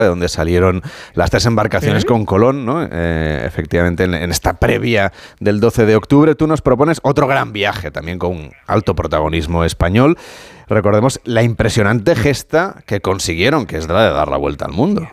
de donde salieron las 3 embarcaciones con Colón, ¿no? Efectivamente, en esta previa del 12 de octubre, tú nos propones otro gran viaje, también con alto protagonismo español. Recordemos la impresionante gesta que consiguieron, que es la de dar la vuelta al mundo.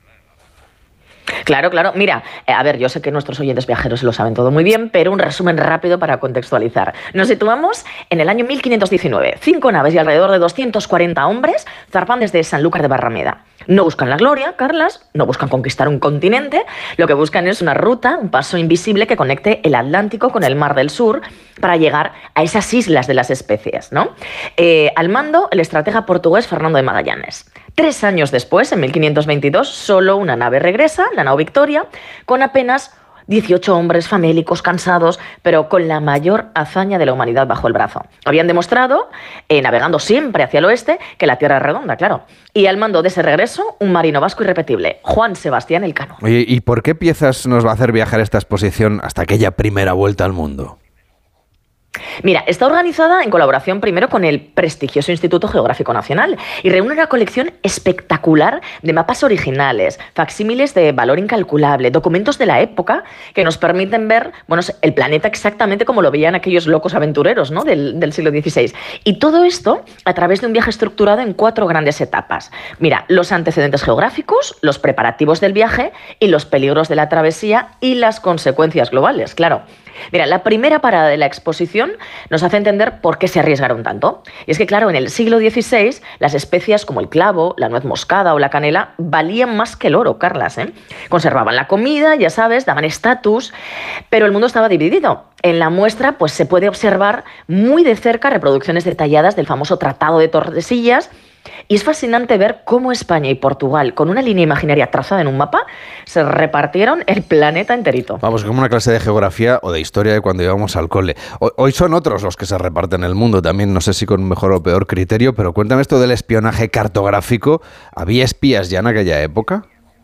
Claro, claro. Mira, a ver, yo sé que nuestros oyentes viajeros lo saben todo muy bien, pero un resumen rápido para contextualizar. Nos situamos en el año 1519. 5 naves y alrededor de 240 hombres zarpan desde Sanlúcar de Barrameda. No buscan la gloria, Carlas, no buscan conquistar un continente, lo que buscan es una ruta, un paso invisible que conecte el Atlántico con el Mar del Sur para llegar a esas islas de las especies, ¿no? Al mando, el estratega portugués Fernando de Magallanes. 3 años después, en 1522, solo una nave regresa, la nao Victoria, con apenas 18 hombres famélicos, cansados, pero con la mayor hazaña de la humanidad bajo el brazo. Habían demostrado, navegando siempre hacia el oeste, que la Tierra es redonda, claro. Y al mando de ese regreso, un marino vasco irrepetible, Juan Sebastián Elcano. Oye, ¿y por qué piezas nos va a hacer viajar esta exposición hasta aquella primera vuelta al mundo? Mira, está organizada en colaboración primero con el prestigioso Instituto Geográfico Nacional y reúne una colección espectacular de mapas originales, facsímiles de valor incalculable, documentos de la época que nos permiten ver, bueno, el planeta exactamente como lo veían aquellos locos aventureros, ¿no?, del siglo XVI. Y todo esto a través de un viaje estructurado en 4 grandes etapas. Mira, los antecedentes geográficos, los preparativos del viaje y los peligros de la travesía y las consecuencias globales, claro. Mira, la primera parada de la exposición nos hace entender por qué se arriesgaron tanto. Y es que, claro, en el siglo XVI las especias como el clavo, la nuez moscada o la canela valían más que el oro, Carlas, ¿eh? Conservaban la comida, ya sabes, daban estatus, pero el mundo estaba dividido. En la muestra pues, se puede observar muy de cerca reproducciones detalladas del famoso Tratado de Tordesillas. Y es fascinante ver cómo España y Portugal, con una línea imaginaria trazada en un mapa, se repartieron el planeta enterito. Vamos, como una clase de geografía o de historia de cuando íbamos al cole. Hoy son otros los que se reparten el mundo, también no sé si con mejor o peor criterio, pero cuéntame esto del espionaje cartográfico. ¿Había espías ya en aquella época?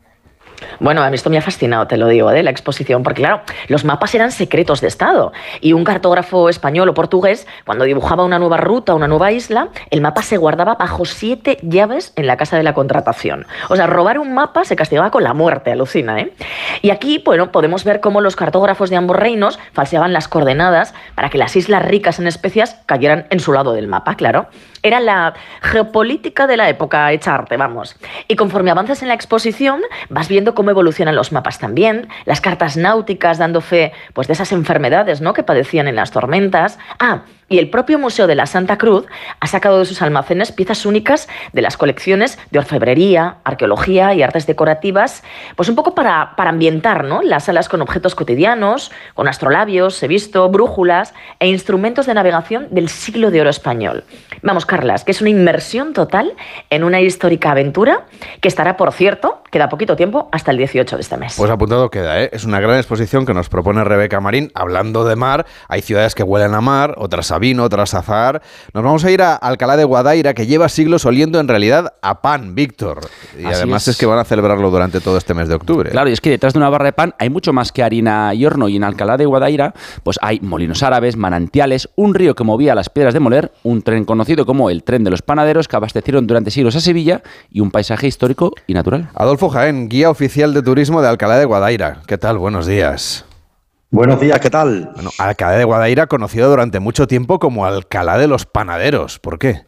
Bueno, a mí esto me ha fascinado, te lo digo, la exposición, porque claro, los mapas eran secretos de Estado y un cartógrafo español o portugués, cuando dibujaba una nueva ruta, una nueva isla, el mapa se guardaba bajo 7 llaves en la casa de la contratación. O sea, robar un mapa se castigaba con la muerte, alucina, ¿eh? Y aquí, bueno, podemos ver cómo los cartógrafos de ambos reinos falseaban las coordenadas para que las islas ricas en especias cayeran en su lado del mapa, claro. Era la geopolítica de la época hecha arte, vamos. Y conforme avanzas en la exposición, vas viendo cómo evolucionan los mapas también, las cartas náuticas dando fe pues, de esas enfermedades, ¿no?, que padecían en las tormentas. Y el propio Museo de la Santa Cruz ha sacado de sus almacenes piezas únicas de las colecciones de orfebrería, arqueología y artes decorativas, pues un poco para ambientar, ¿no?, las salas con objetos cotidianos, con astrolabios, he visto, brújulas e instrumentos de navegación del siglo de oro español. Vamos, Carlas, que es una inmersión total en una histórica aventura que estará, por cierto, queda poquito tiempo, hasta el 18 de este mes. Pues apuntado queda, ¿eh? Es una gran exposición que nos propone Rebeca Marín. Hablando de mar, hay ciudades que huelen a mar, otras a vino, otras a azahar. Nos vamos a ir a Alcalá de Guadaira, que lleva siglos oliendo en realidad a pan, Víctor. Y así además es que van a celebrarlo durante todo este mes de octubre. Claro, y es que detrás de una barra de pan hay mucho más que harina y horno. Y en Alcalá de Guadaira pues hay molinos árabes, manantiales, un río que movía las piedras de moler, un tren conocido como el tren de los panaderos que abastecieron durante siglos a Sevilla y un paisaje histórico y natural. Adolfo Jaén, guía oficial de turismo de Alcalá de Guadaira. ¿Qué tal? Buenos días. Buenos días, ¿qué tal? Bueno, Alcalá de Guadaira conocido durante mucho tiempo como Alcalá de los Panaderos. ¿Por qué?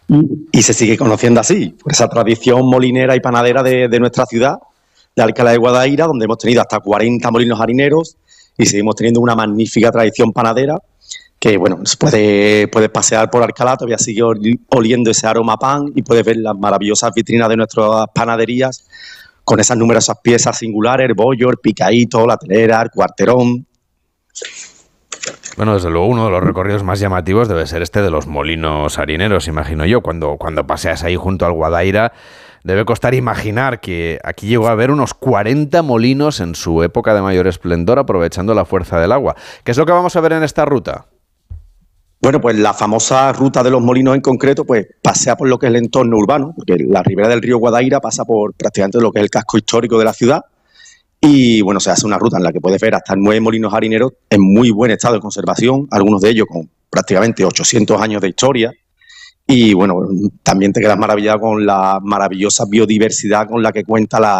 Y se sigue conociendo así, por esa tradición molinera y panadera de nuestra ciudad, de Alcalá de Guadaira, donde hemos tenido hasta 40 molinos harineros y seguimos teniendo una magnífica tradición panadera que, bueno, puedes pasear por Alcalá, todavía sigue oliendo ese aroma a pan y puedes ver las maravillosas vitrinas de nuestras panaderías con esas numerosas piezas singulares, el bollo, el picadito, la telera, el cuarterón. Bueno, desde luego uno de los recorridos más llamativos debe ser este de los molinos harineros, imagino yo. Cuando paseas ahí junto al Guadaira, debe costar imaginar que aquí llegó a haber unos 40 molinos en su época de mayor esplendor, aprovechando la fuerza del agua. ¿Qué es lo que vamos a ver en esta ruta? Bueno, pues la famosa ruta de los molinos en concreto, pues pasea por lo que es el entorno urbano, porque la ribera del río Guadaira pasa por prácticamente lo que es el casco histórico de la ciudad. Y bueno, se hace una ruta en la que puedes ver hasta 9 molinos harineros en muy buen estado de conservación, algunos de ellos con prácticamente 800 años de historia. Y bueno, también te quedas maravillado con la maravillosa biodiversidad con la que cuenta